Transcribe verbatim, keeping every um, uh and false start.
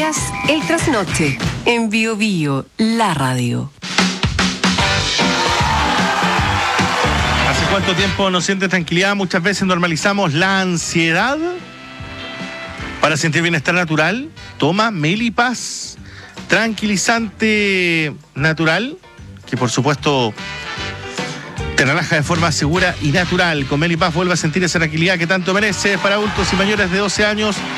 Escuchas El Trasnoche en Bio Bio, la radio. ¿Hace cuánto tiempo no sientes tranquilidad? Muchas veces normalizamos la ansiedad. Para sentir bienestar natural, toma Melipaz, tranquilizante natural, que por supuesto te relaja de forma segura y natural. Con Melipaz vuelve a sentir esa tranquilidad que tanto mereces. Para adultos y mayores de doce años,